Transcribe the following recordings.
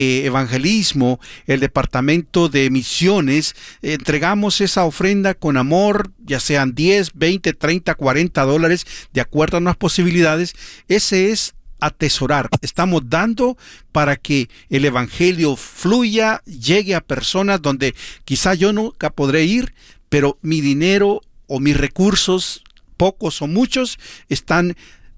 evangelismo, el departamento de misiones, entregamos esa ofrenda con amor, ya sean 10, 20, 30, 40 dólares, de acuerdo a nuestras posibilidades. Ese es atesorar. Estamos dando para que el evangelio fluya, llegue a personas donde quizá yo nunca podré ir, pero mi dinero o mis recursos, pocos o muchos, están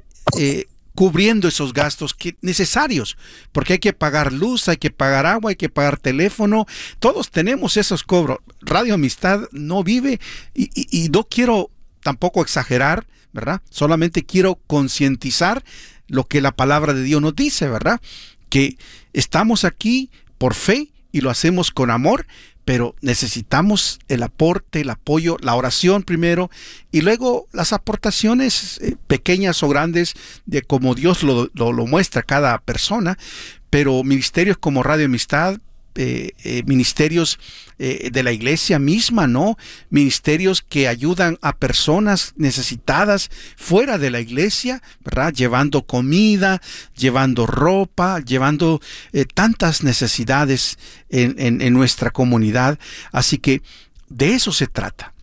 cubriendo esos gastos necesarios, porque hay que pagar luz, hay que pagar agua, hay que pagar teléfono. Todos tenemos esos cobros. Radio Amistad no vive, y no quiero tampoco exagerar, ¿verdad? Solamente quiero concientizar lo que la palabra de Dios nos dice, ¿verdad? Que estamos aquí por fe y lo hacemos con amor, pero necesitamos el aporte, el apoyo, la oración primero, y luego las aportaciones pequeñas o grandes, de como Dios lo muestra a cada persona. Pero ministerios como Radio Amistad, ministerios de la iglesia misma, ¿no? Ministerios que ayudan a personas necesitadas fuera de la iglesia, ¿verdad? Llevando comida, llevando ropa, llevando tantas necesidades en nuestra comunidad. Así que de eso se trata.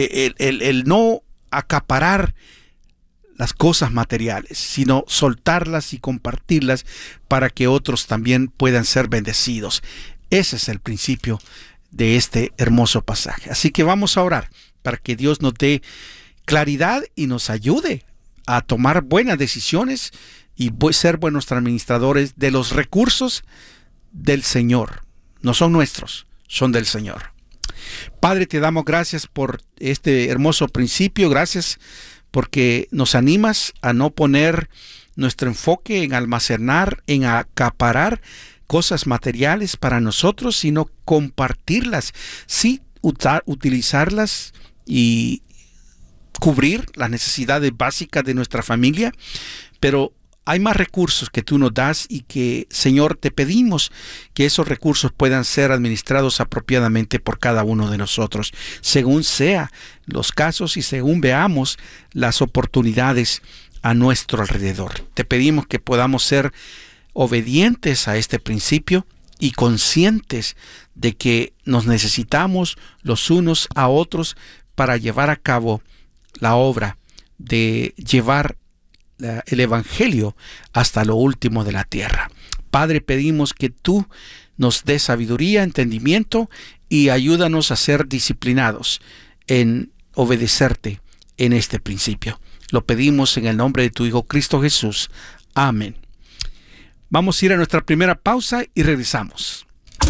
El no acaparar las cosas materiales, sino soltarlas y compartirlas para que otros también puedan ser bendecidos. Ese es el principio de este hermoso pasaje. Así que vamos a orar para que Dios nos dé claridad y nos ayude a tomar buenas decisiones y ser buenos administradores de los recursos del Señor. No son nuestros, son del Señor. Padre, te damos gracias por este hermoso principio. Gracias porque nos animas a no poner nuestro enfoque en almacenar, en acaparar cosas materiales para nosotros, sino compartirlas, sí, utilizarlas y cubrir las necesidades básicas de nuestra familia, pero hay más recursos que tú nos das y que, Señor, te pedimos que esos recursos puedan ser administrados apropiadamente por cada uno de nosotros, según sea los casos y según veamos las oportunidades a nuestro alrededor. Te pedimos que podamos ser obedientes a este principio y conscientes de que nos necesitamos los unos a otros para llevar a cabo la obra de llevar el evangelio hasta lo último de la tierra. Padre, pedimos que tú nos des sabiduría, entendimiento y ayúdanos a ser disciplinados en obedecerte en este principio. Lo pedimos en el nombre de tu Hijo Cristo Jesús. Amén. Vamos a ir a nuestra primera pausa y regresamos.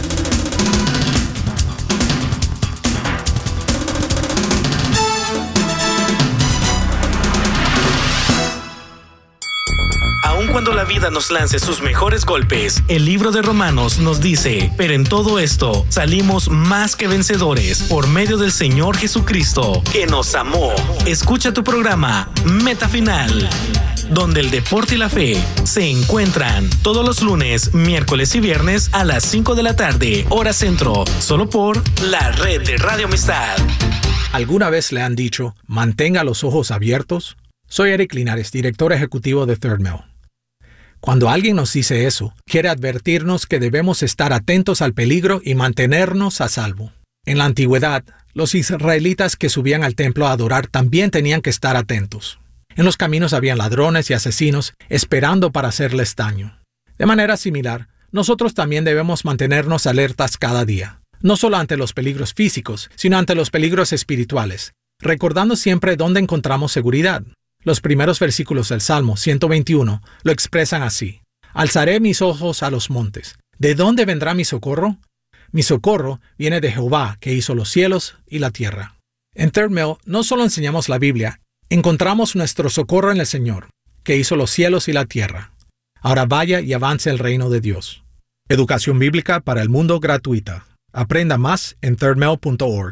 Aun cuando la vida nos lance sus mejores golpes, el libro de Romanos nos dice: pero en todo esto salimos más que vencedores por medio del Señor Jesucristo, que nos amó. Escucha tu programa Meta Final, donde el deporte y la fe se encuentran todos los lunes, miércoles y viernes a las 5 de la tarde, hora centro, solo por la red de Radio Amistad. ¿Alguna vez le han dicho, mantenga los ojos abiertos? Soy Eric Linares, director ejecutivo de Third Mill. Cuando alguien nos dice eso, quiere advertirnos que debemos estar atentos al peligro y mantenernos a salvo. En la antigüedad, los israelitas que subían al templo a adorar también tenían que estar atentos. En los caminos habían ladrones y asesinos esperando para hacerles daño. De manera similar, nosotros también debemos mantenernos alertas cada día, no solo ante los peligros físicos, sino ante los peligros espirituales, recordando siempre dónde encontramos seguridad. Los primeros versículos del Salmo 121 lo expresan así: alzaré mis ojos a los montes. ¿De dónde vendrá mi socorro? Mi socorro viene de Jehová, que hizo los cielos y la tierra. En Third Mill no solo enseñamos la Biblia, encontramos nuestro socorro en el Señor, que hizo los cielos y la tierra. Ahora vaya y avance el reino de Dios. Educación bíblica para el mundo gratuita. Aprenda más en thirdmill.org.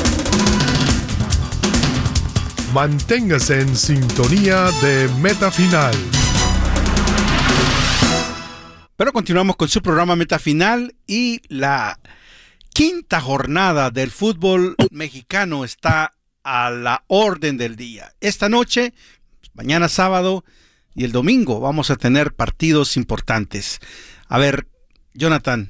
Manténgase en sintonía de Meta Final. Pero continuamos con su programa Meta Final, y la quinta jornada del fútbol mexicano está a la orden del día. Esta noche, mañana sábado y el domingo vamos a tener partidos importantes. A ver, Jonathan.